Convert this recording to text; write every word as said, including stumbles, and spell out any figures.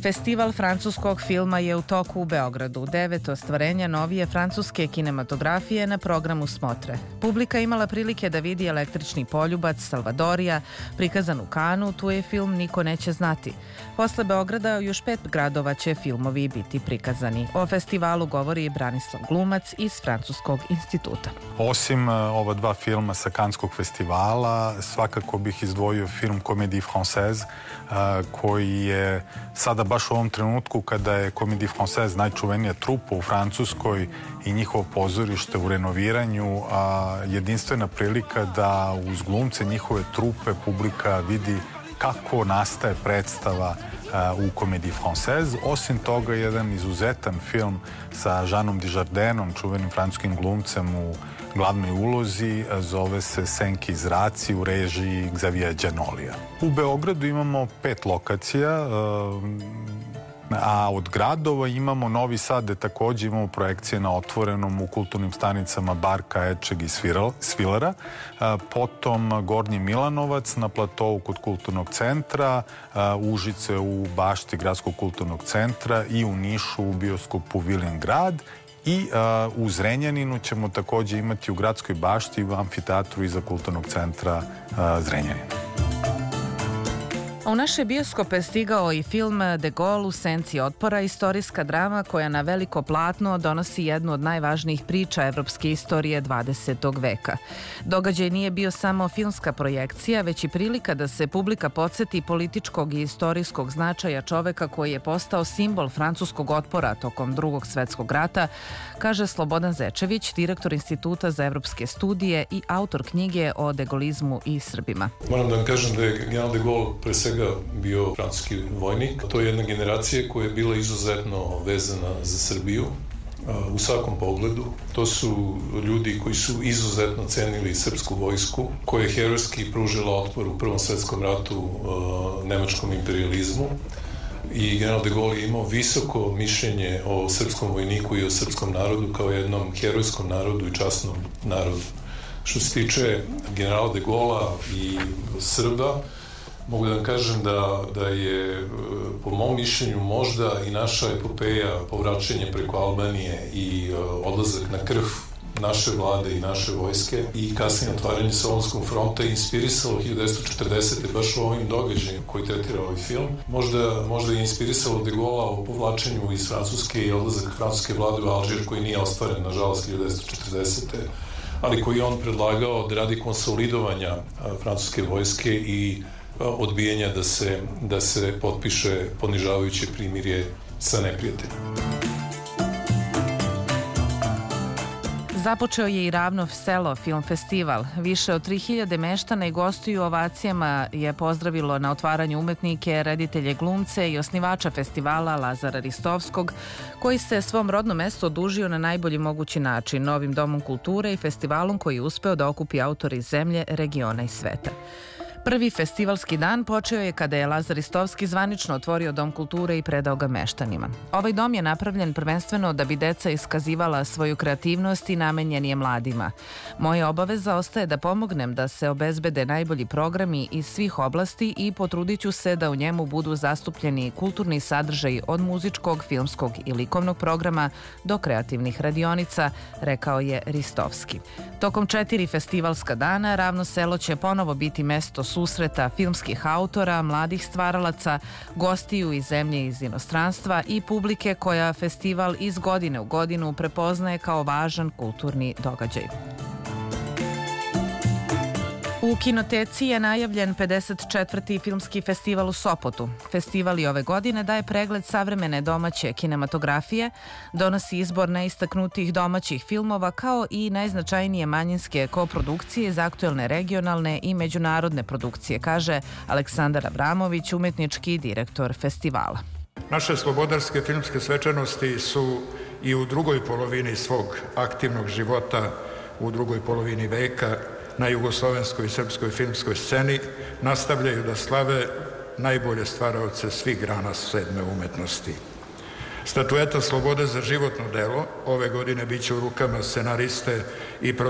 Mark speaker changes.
Speaker 1: Festival francuskog filma je u toku u Beogradu. Devet ostvarenja novije francuske kinematografije na programu smotre. Publika imala prilike da vidi Električni poljubac, Salvadorija, prikazan u Kanu, tu je film Niko neće znati. Posle Beograda u još pet gradova će filmovi biti prikazani. O festivalu govori Branislav Glumac iz Francuskog instituta.
Speaker 2: Osim ova dva filma sa Kanskog festivala, svakako bih izdvojio film Comédie Française, koji je sada baš u ovom trenutku kada je Comédie Française najčuvenija trupa u Francuskoj i njihovo pozorište u renoviranju, jedinstvena prilika da uz glumce njihove trupe publika vidi kako nastaje predstava u Comédie Française. Osim toga, jedan izuzetan film sa Jeanom Dujardinin, čuvenim francuskim glumcem u glavnoj ulozi, zove se Senki zraci u režiji Xaviera Giannolija. U Beogradu imamo pet lokacija, a od gradova imamo Novi Sad, gde takođe imamo projekcije na otvorenom u kulturnim stanicama Barka, Ečeg i Svilera, potom Gornji Milanovac na platovu kod kulturnog centra, Užice u bašti Gradskog kulturnog centra i u Nišu u bioskopu Vilin grad. I u Zrenjaninu ćemo takođe imati u Gradskoj bašti u amfiteatru iza kulturnog centra Zrenjanin.
Speaker 1: U naše bioskope stigao i film De Gaulle u senci otpora, istorijska drama koja na veliko platno donosi jednu od najvažnijih priča evropske istorije dvadesetog veka. Događaj nije bio samo filmska projekcija, već i prilika da se publika podsjeti političkog i istorijskog značaja čoveka koji je postao simbol francuskog otpora tokom Drugog svetskog rata, kaže Slobodan Zečević, direktor Instituta za evropske studije i autor knjige o degolizmu i Srbima.
Speaker 3: Moram da vam kažem da je general de Gaulle pre svega bio francuski vojnik. To je jedna generacija koja je bila izuzetno vezana za Srbiju u svakom pogledu. To su ljudi koji su izuzetno cenili srpsku vojsku, koja je herojski pružila otpor u Prvom svetskom ratu nemačkom imperializmu. I general de Gaulle je imao visoko mišljenje o srpskom vojniku i o srpskom narodu kao jednom herojskom narodu i časnom narodu. Što se tiče generala de Gaulla i Srba, mogu da vam kažem da, da je, po mom mišljenju, možda i naša epopeja, povraćanje preko Albanije i uh, odlazak na krv naše vlade i naše vojske i kasnije otvaranje Solunskog fronta inspirisalo hiljadu devetsto četrdesete. baš u ovim događajima koji tretira ovaj film. Možda, možda je inspirisalo de Gaulla o povlačenju iz Francuske i odlazak francuske vlade u Alžir koji nije ostvaren, nažalost, hiljadu devetsto četrdesete. ali koji je on predlagao da radi konsolidovanja francuske vojske i odbijanja da se, da se potpiše ponižavajuće primirje sa neprijateljem.
Speaker 1: Započeo je i Ravno selo film festival. Više od tri hiljade meštana i gostiju ovacijama je pozdravilo na otvaranju umetnike, reditelje, glumce i osnivača festivala Lazara Ristovskog, koji se svom rodnom mestu odužio na najbolji mogući način, novim domom kulture i festivalom koji je uspeo da okupi autori iz zemlje, regiona i sveta. Prvi festivalski dan počeo je kada je Lazar Ristovski zvanično otvorio Dom kulture i predao ga meštanima. Ovaj dom je napravljen prvenstveno da bi deca iskazivala svoju kreativnost i namenjen je mladima. Moja obaveza ostaje da pomognem da se obezbede najbolji programi iz svih oblasti i potrudit ću se da u njemu budu zastupljeni kulturni sadržaj od muzičkog, filmskog i likovnog programa do kreativnih radionica, rekao je Ristovski. Tokom četiri festivalska dana Ravno selo će ponovo biti mesto susreta filmskih autora, mladih stvaralaca, gostiju iz zemlje i iz inostranstva i publike koja festival iz godine u godinu prepoznaje kao važan kulturni događaj. U Kinoteci je najavljen pedeset četvrti filmski festival u Sopotu. Festival i ove godine daje pregled savremene domaće kinematografije, donosi izbor najistaknutijih domaćih filmova kao i najznačajnije manjinske koprodukcije iz aktuelne regionalne i međunarodne produkcije, kaže Aleksandar Abramović, umetnički direktor festivala.
Speaker 4: Naše slobodarske filmske svečanosti su i u drugoj polovini svog aktivnog života, u drugoj polovini veka, na jugoslovenskoj i srpskoj filmskoj sceni nastavljaju da slave najbolje stvaraoce svih grana sedme umetnosti. Statueta Slobode za životno delo ove godine biće u rukama scenariste i producenta